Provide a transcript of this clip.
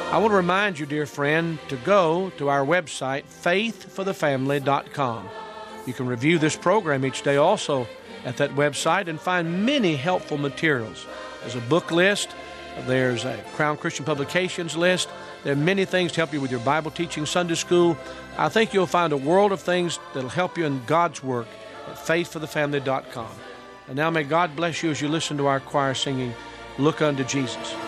I want to remind you, dear friend, to go to our website, faithforthefamily.com. You can review this program each day also at that website and find many helpful materials. There's a book list. There's a Crown Christian Publications list. There are many things to help you with your Bible teaching, Sunday school. I think you'll find a world of things that'll help you in God's work at faithforthefamily.com. And now may God bless you as you listen to our choir singing, Look Unto Jesus.